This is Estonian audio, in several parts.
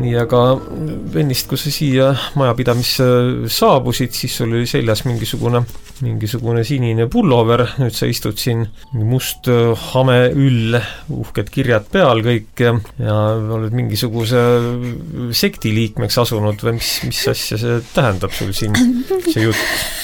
nii, aga ennist, kui sa siia majapidamisse saabusid, siis sul oli seljas mingisugune sinine pullover, nüüd sa istud siin must hame üll, uhked kirjad peal kõik ja oled mingisuguse sekti liikmeks asunud või mis asja see tähendab sul siin, see jutt?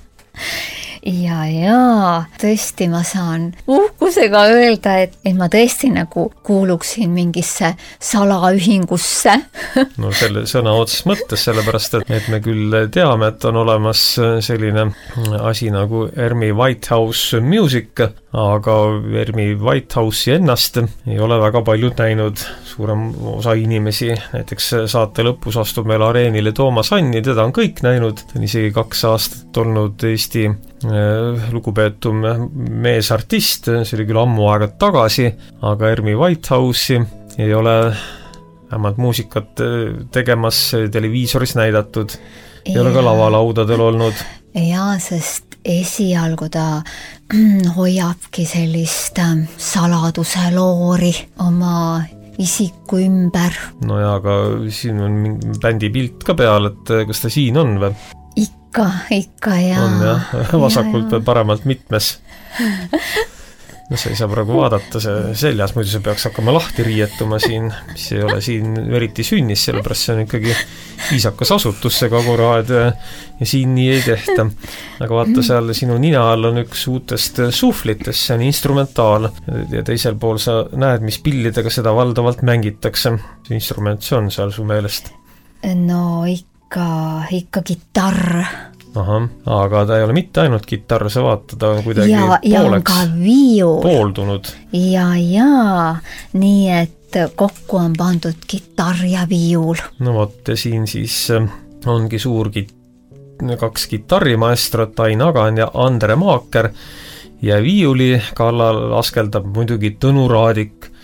Ja, tõesti ma saan uhkusega öelda, et ma tõesti nagu kuuluksin mingisse salaühingusse. No selle sõna otses mõttes, sellepärast, et me küll teame, et on olemas selline asi nagu ERMI Whitehouse Music, aga ERMI Whitehouse'i ennast ei ole väga paljud näinud. Suurem osa inimesi, näiteks saate lõpus astub meil areenile Toomas Anni, teda on kõik näinud, ta on isegi 2 aastat olnud Eesti lugupeetum meesartist, see oli küll ammu aega tagasi, aga ERMI Whitehouse'i ei ole vähemalt muusikat tegemas televiisoris näidatud, ei ole ka lavalaudadel olnud. Ja, sest esialgu ta hoiabki sellist saladuse loori oma isiku ümber. No ja, aga siin on bändi pilt ka peal, et kas ta siin on või? Ikka ja. On jah, vasakult või paremalt mitmes. No sa ei saa praegu vaadata see seljas, muidu see peaks hakkama lahti riietuma siin, mis ei ole siin eriti sünnis, sellepärast see on ikkagi viisakas asutus see Kaguraad ja siin nii ei tehta. Aga vaata, seal sinu nina all on üks uutest suhvlitest, see on instrumentaal ja teisel pool sa näed, mis pillidega seda valdavalt mängitakse. See instrument, see on seal su meelest? No ikka kitarr. Aha, aga ta ei ole mitte ainult kitarr, sa vaata, ta on kuidagi ja on ka viiul. Pooldunud. Ja, nii et kokku on pandud kitarr ja viiul. No vot, ja siin siis ongi suur 2 kitarrimaestrot, Ain Agan ja Andre Maaker ja viiuli kallal askeldab muidugi Tõnu Raadik.